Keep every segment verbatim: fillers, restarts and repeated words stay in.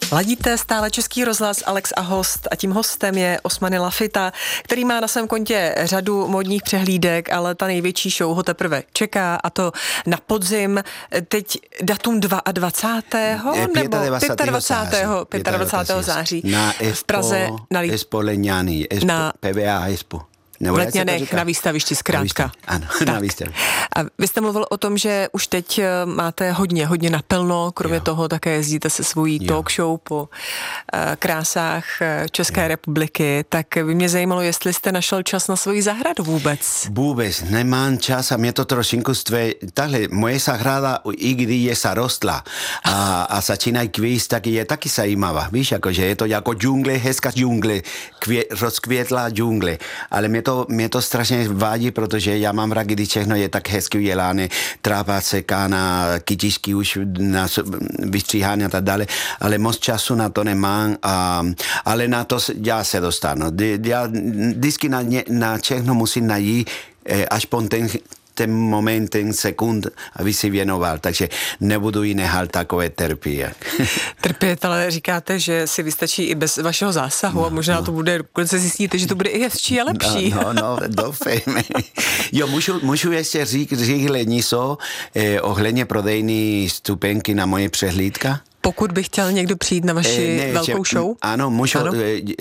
Ladíte stále Český rozhlas, Alex a host, a tím hostem je Osmany Lafita, který má na svém kontě řadu módních přehlídek, ale ta největší show ho teprve čeká, a to na podzim. Teď datum dvacátého nebo dvacátého pátého dvacátého září na v Praze na Lí... Expo Leňány, na P V A Expo. V Letňanech na výstavišti zkrátka. Ano, na výstavišti. A vy jste mluvil o tom, že už teď máte hodně, hodně naplno, kromě jo. toho také jezdíte se svojí talk show po uh, krásách České jo. republiky, tak by mě zajímalo, jestli jste našel čas na svoji zahradu vůbec. Vůbec, nemám čas a mě to trošinku stve... Takhle, moje zahrada, i když je zarostla a, a začínají kvíst, tak je taky zajímavá. Víš, jakože je to jako džungle, hezká džungle, kvě, rozkvětlá džungle, ale mě to To, mě to strašně vádí, protože já mám rád, když všechno je tak hezky udělány, tráva sekána, kytičky už na vystříhání a tak dále, ale moc času na to nemám, a, ale na to já se dostanu. Já vždycky na, na všechno musím najít až po ten ten moment, ten sekund, aby si věnoval, takže nebudu jí nechat takové trpět. Trpět, ale říkáte, že si vystačí i bez vašeho zásahu, no, a možná no. to bude, dokonce zjistíte, že to bude i hezčí a lepší. No, no, no doufejme. Jo, můžu, můžu ještě říct, říct něco eh, ohledně prodejní stupenky na moje přehlídka? Pokud by chtěl někdo přijít na vaši ne, velkou že, show? Ano, můžu, ano.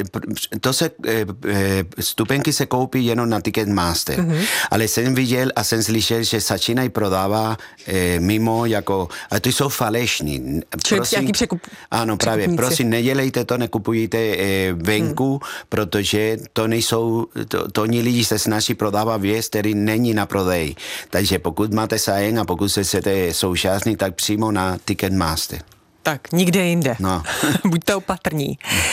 To se, stupenky se koupí jenom na Ticketmaster, mm-hmm. ale jsem viděl a jsem slyšel, že začínají prodávat eh, mimo jako, a to jsou falešní. Čili jaký překup? Ano, právě, prosím, nedělejte to, nekupujte eh, venku, hmm. protože to nejsou, to, to oni lidi se snaží prodávat věc, který není na prodej. Takže pokud máte zájem a pokud se chcete současnit, tak přímo na Ticketmaster. Tak, nikde jinde. No. Buďte opatrní.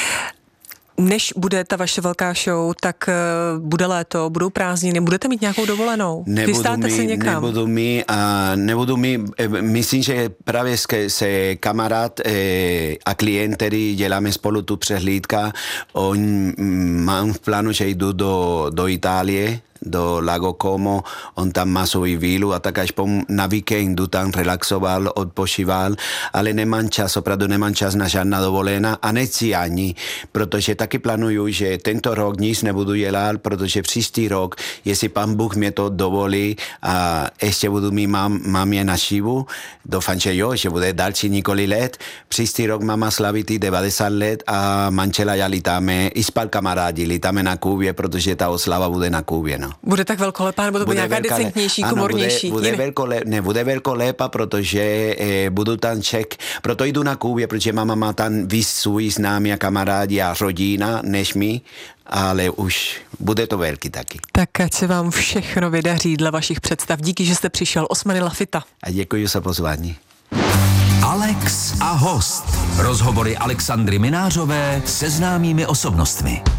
Než bude ta vaše velká show, tak uh, bude léto, budou prázdniny, budete mít nějakou dovolenou? Nebudu mít, nebudu mít, a nebudu mít, myslím, že právě se kamarád eh, a klient, který děláme spolu tu přehlídka, on mám v plánu, že jdu do, do Itálie, do Lago Como, on tam má svou vílu a tak až na víkendu tam relaxoval, odpočíval, ale nemám čas, opravdu nemám čas na žádná dovolená a nechci ani, protože taky plánuju, že tento rok nic nebudu dělat, protože příští rok, jestli pan Bůh mě to dovolí a ještě budu mít mám, mámě na šivu, doufám, že jo, že bude další několik let, příští rok máma slavit devadesát let a manžela já lítáme, i spal kamarádi, lítáme na Kubě, protože ta oslava bude na Kubě, no. Bude tak velkolepá, nebo to bude nějaká velká, decentnější, ano, komornější? Bude, bude velkole, ne, bude velkolepá, protože eh, budu tam ček, proto jdu na Kubě, protože máma má tam víc svůj známí a kamarádi a rodina, než mi, ale už bude to velký taky. Tak ať se vám všechno vydaří dle vašich představ. Díky, že jste přišel. Osmany Lafita. A děkuji za pozvání. Alex a host. Rozhovory Alexandry Minářové se známými osobnostmi.